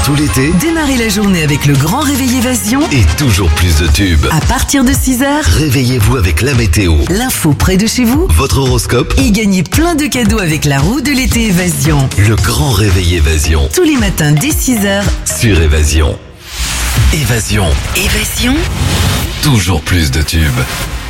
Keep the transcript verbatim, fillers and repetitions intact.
tout l'été Démarrez la journée avec le grand réveil Évasion. et toujours plus de tubes. À partir de six heures, Réveillez-vous avec la météo, l'info près de chez vous votre horoscope, et gagnez plein de cadeaux avec la roue de l'été Évasion. le grand réveil Évasion Tous les matins dès six heures. sur Évasion. Évasion, Évasion, toujours plus de tubes.